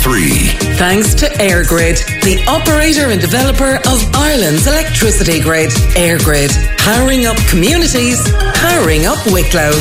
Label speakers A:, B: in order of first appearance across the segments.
A: 3.
B: Thanks to EirGrid, the operator and developer of Ireland's electricity grid. EirGrid, powering up communities, powering up Wicklow.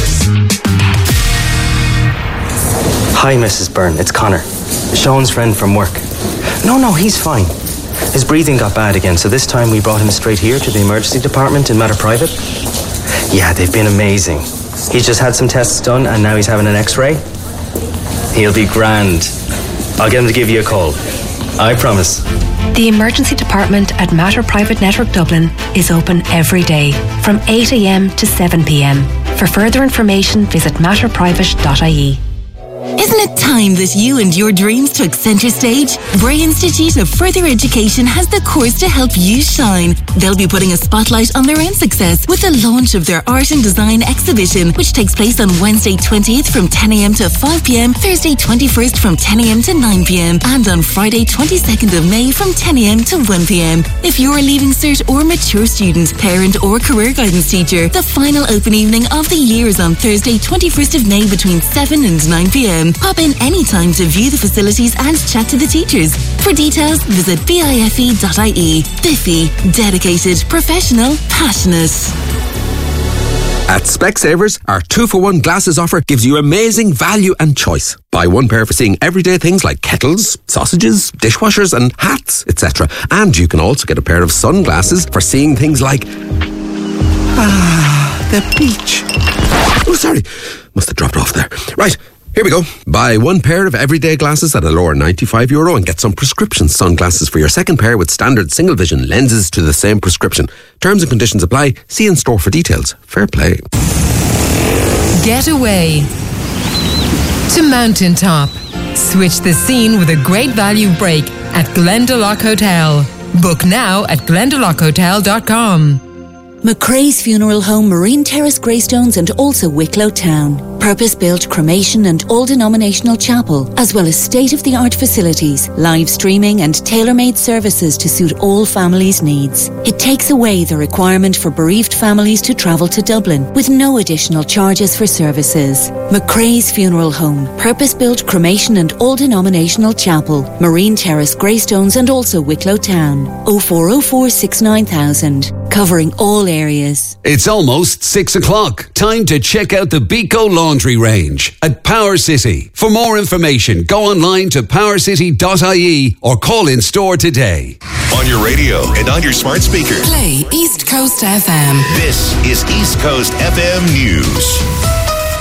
C: Hi, Mrs. Byrne. It's Connor. Sean's friend from work. No, he's fine. His breathing got bad again, so this time we brought him straight here to the emergency department in Matter Private. Yeah, they've been amazing. He's just had some tests done and now he's having an x-ray. He'll be grand. I'll get him to give you a call. I promise.
D: The emergency department at Matter Private Network Dublin is open every day from 8 a.m. to 7 p.m. For further information, visit matterprivate.ie.
E: Isn't it time that you and your dreams took centre stage? Bray Institute of Further Education has the course to help you shine. They'll be putting a spotlight on their own success with the launch of their Art and Design exhibition, which takes place on Wednesday 20th from 10 a.m. to 5 p.m, Thursday 21st from 10 a.m. to 9 p.m, and on Friday 22nd of May from 10 a.m. to 1 p.m. If you're a Leaving Cert or mature student, parent or career guidance teacher, the final open evening of the year is on Thursday 21st of May between 7 and 9 p.m. Pop in anytime to view the facilities and chat to the teachers. For details, visit bife.ie. Biffy, dedicated, professional, passionate.
F: At Specsavers, our 2-for-1 glasses offer gives you amazing value and choice. Buy one pair for seeing everyday things like kettles, sausages, dishwashers and hats, etc. And you can also get a pair of sunglasses for seeing things like... the beach. Oh, sorry. Must have dropped off there. Right. Here we go. Buy one pair of everyday glasses at a lower €95 and get some prescription sunglasses for your second pair with standard single vision lenses to the same prescription. Terms and conditions apply. See in store for details. Fair play.
G: Get away to Mountaintop. Switch the scene with a great value break at Glendalough Hotel. Book now at glendaloughotel.com.
E: McRae's Funeral Home, Marine Terrace, Greystones and also Wicklow Town. Purpose-built cremation and all-denominational chapel, as well as state-of-the-art facilities, live streaming and tailor-made services to suit all families' needs. It takes away the requirement for bereaved families to travel to Dublin with no additional charges for services. McRae's Funeral Home, purpose-built cremation and all-denominational chapel, Marine Terrace, Greystones and also Wicklow Town. 0404 69000. Covering all areas.
H: It's almost 6 o'clock. Time to check out the Beco Laundry range at Power City. For more information, go online to powercity.ie or call in store today.
A: On your radio and on your smart speaker.
G: Play East Coast FM.
A: This is East Coast FM News.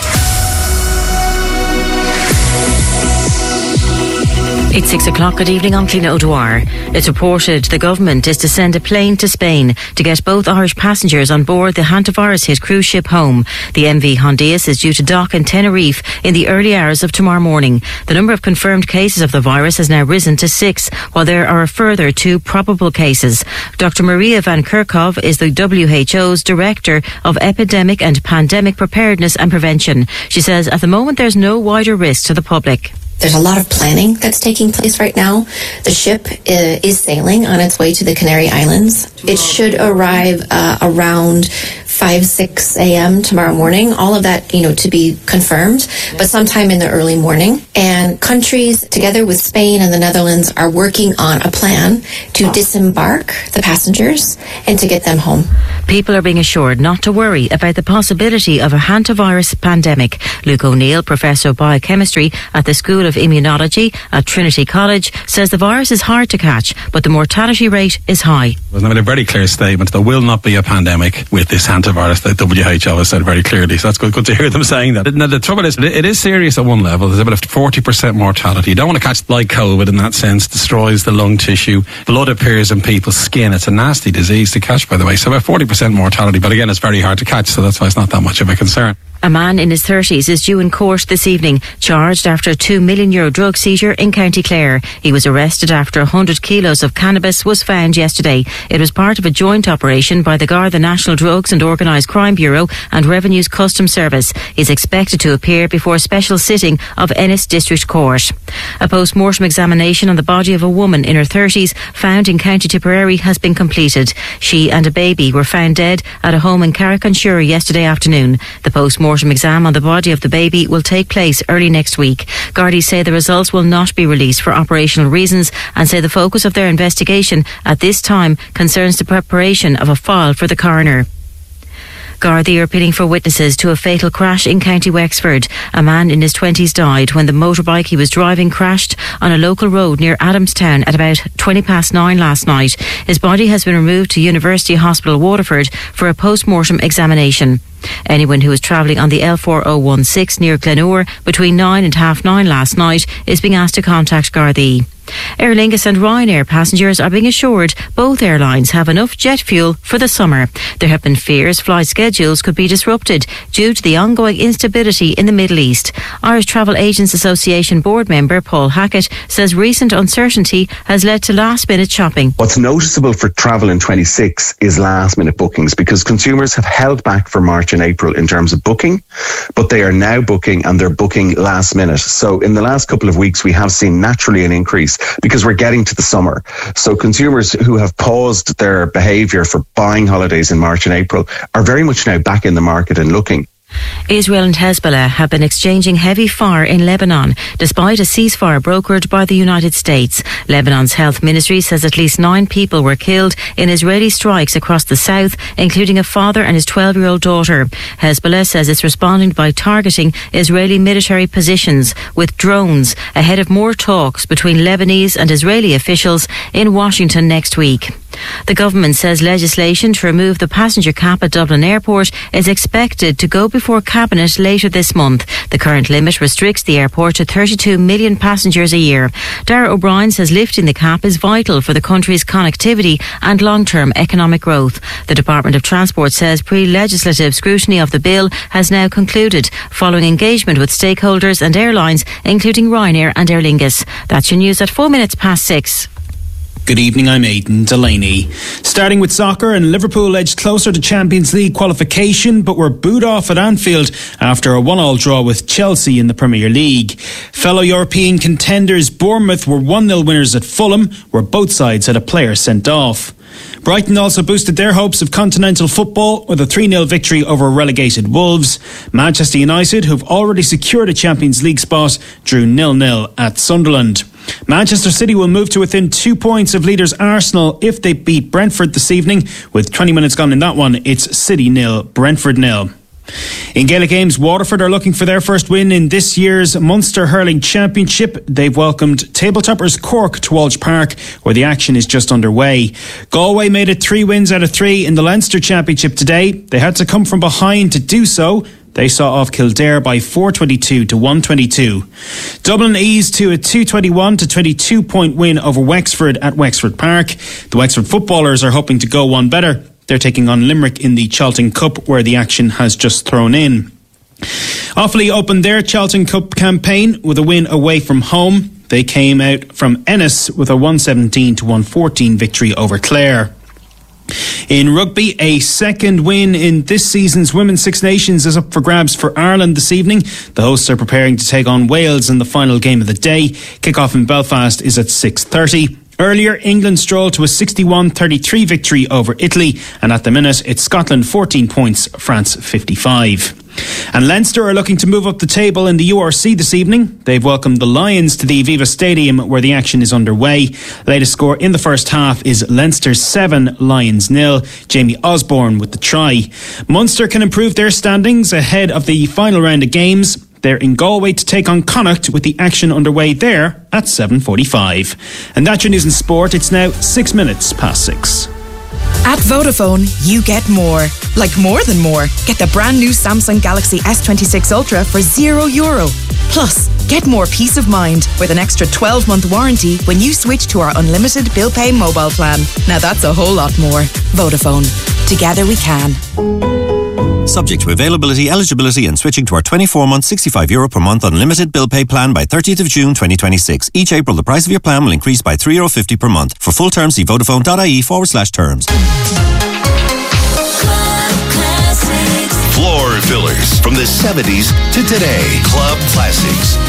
I: It's 6 o'clock. Good evening. I'm Cliona O'Dwyer. It's reported the government is to send a plane to Spain to get both Irish passengers on board the hantavirus-hit cruise ship home. The MV Hondias is due to dock in Tenerife in the early hours of tomorrow morning. The number of confirmed cases of the virus has now risen to 6, while there are a further 2 probable cases. Dr. Maria Van Kerkhove is the WHO's Director of Epidemic and Pandemic Preparedness and Prevention. She says at the moment there's no wider risk to the public.
J: There's a lot of planning that's taking place right now. The ship is sailing on its way to the Canary Islands. It should arrive around 5-6 a.m. tomorrow morning. All of that, to be confirmed, but sometime in the early morning. And countries, together with Spain and the Netherlands, are working on a plan to disembark the passengers and to get them home.
I: People are being assured not to worry about the possibility of a hantavirus pandemic. Luke O'Neill, Professor of Biochemistry at the School of Immunology at Trinity College, says the virus is hard to catch, but the mortality rate is high.
K: There's made a very clear statement. There will not be a pandemic with this hantavirus. The WHO has said very clearly. So that's good to hear them saying that. Now, the trouble is, it is serious at one level. There's about a 40% mortality. You don't want to catch like COVID in that sense. Destroys the lung tissue. Blood appears in people's skin. It's a nasty disease to catch, by the way. So about 40% mortality. But again, it's very hard to catch. So that's why it's not that much of a concern.
I: A man in his 30s is due in court this evening, charged after a €2 million drug seizure in County Clare. He was arrested after 100 kilos of cannabis was found yesterday. It was part of a joint operation by the Garda National Drugs and Organised Crime Bureau and Revenue's Customs Service. He is expected to appear before a special sitting of Ennis District Court. A post-mortem examination on the body of a woman in her 30s found in County Tipperary has been completed. She and a baby were found dead at a home in Carrick-on-Suir yesterday afternoon. The post-mortem post-mortem exam on the body of the baby will take place early next week. Gardaí say the results will not be released for operational reasons and say the focus of their investigation at this time concerns the preparation of a file for the coroner. Gardaí are appealing for witnesses to a fatal crash in County Wexford. A man in his 20s died when the motorbike he was driving crashed on a local road near Adamstown at about 9:20 last night. His body has been removed to University Hospital Waterford for a post-mortem examination. Anyone who was travelling on the L4016 near Glenure between 9 and 9:30 last night is being asked to contact Gardaí. Aer Lingus and Ryanair passengers are being assured both airlines have enough jet fuel for the summer. There have been fears flight schedules could be disrupted due to the ongoing instability in the Middle East. Irish Travel Agents Association board member Paul Hackett says recent uncertainty has led to last-minute shopping.
L: What's noticeable for travel in 26 is last-minute bookings, because consumers have held back for March and April in terms of booking, but they are now booking, and they're booking last minute. So in the last couple of weeks, we have seen naturally an increase because we're getting to the summer. So consumers who have paused their behaviour for buying holidays in March and April are very much now back in the market and looking.
I: Israel and Hezbollah have been exchanging heavy fire in Lebanon, despite a ceasefire brokered by the United States. Lebanon's health ministry says at least 9 people were killed in Israeli strikes across the south, including a father and his 12-year-old daughter. Hezbollah says it's responding by targeting Israeli military positions with drones ahead of more talks between Lebanese and Israeli officials in Washington next week. The government says legislation to remove the passenger cap at Dublin Airport is expected to go before Cabinet later this month. The current limit restricts the airport to 32 million passengers a year. Darragh O'Brien says lifting the cap is vital for the country's connectivity and long-term economic growth. The Department of Transport says pre-legislative scrutiny of the bill has now concluded, following engagement with stakeholders and airlines, including Ryanair and Aer Lingus. That's your news at 6:04.
M: Good evening, I'm Aidan Delaney. Starting with soccer, and Liverpool edged closer to Champions League qualification, but were booed off at Anfield after a 1-1 draw with Chelsea in the Premier League. Fellow European contenders Bournemouth were 1-0 winners at Fulham, where both sides had a player sent off. Brighton also boosted their hopes of continental football with a 3-0 victory over relegated Wolves. Manchester United, who've already secured a Champions League spot, drew 0-0 at Sunderland. Manchester City will move to within 2 points of leaders Arsenal if they beat Brentford this evening. With 20 minutes gone in that one, it's City 0, Brentford 0. In Gaelic Games, Waterford are looking for their first win in this year's Munster Hurling Championship. They've welcomed table-toppers Cork to Walsh Park, where the action is just underway. Galway made it 3 wins out of 3 in the Leinster Championship today. They had to come from behind to do so. They saw off Kildare by 422 to 122. Dublin eased to a 221 to 22 point win over Wexford at Wexford Park. The Wexford footballers are hoping to go one better. They're taking on Limerick in the Charlton Cup, where the action has just thrown in. Offaly opened their Charlton Cup campaign with a win away from home. They came out from Ennis with a 117 to 114 victory over Clare. In rugby, a second win in this season's Women's Six Nations is up for grabs for Ireland this evening. The hosts are preparing to take on Wales in the final game of the day. Kick-off in Belfast is at 6:30. Earlier, England strolled to a 61-33 victory over Italy, and at the minute, it's Scotland 14 points, France 55. And Leinster are looking to move up the table in the URC this evening. They've welcomed the Lions to the Aviva Stadium, where the action is underway. Latest score in the first half is Leinster 7, Lions 0. Jamie Osborne with the try. Munster can improve their standings ahead of the final round of games. They're in Galway to take on Connacht, with the action underway there at 7:45. And that's your news and sport. It's now 6 minutes past 6.
N: At Vodafone, you get more. Like more than more. Get the brand new Samsung Galaxy S26 Ultra for €0. Plus, get more peace of mind with an extra 12-month warranty when you switch to our unlimited bill pay mobile plan. Now that's a whole lot more. Vodafone. Together we can.
O: Subject to availability, eligibility and switching to our 24-month €65 per month unlimited bill pay plan by 30th of June 2026. Each April, the price of your plan will increase by €3.50 per month. For full terms, see vodafone.ie/terms.
A: Floor fillers from the 70s to today. Club Classics.